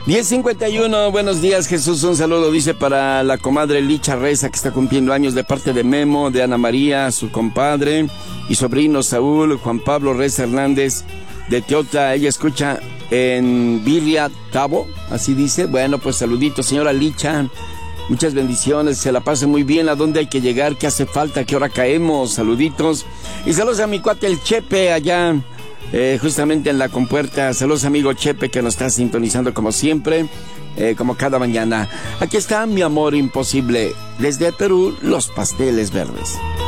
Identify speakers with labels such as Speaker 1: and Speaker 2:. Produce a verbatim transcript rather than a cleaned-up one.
Speaker 1: diez cincuenta y uno, buenos días Jesús, un saludo dice para la comadre Licha Reza que está cumpliendo años de parte de Memo, de Ana María, su compadre y sobrino Saúl, Juan Pablo Reza Hernández de Teota, ella escucha en Birria Tabo, así dice. Bueno, pues saluditos señora Licha, muchas bendiciones, se la pase muy bien. ¿A dónde hay que llegar? ¿Qué hace falta? ¿A qué hora caemos? Saluditos y saludos a mi cuate el Chepe allá Eh, justamente en la compuerta. Saludos amigo Chepe que nos está sintonizando como siempre, eh, como cada mañana. Aquí está mi amor imposible, desde Perú, los pasteles verdes.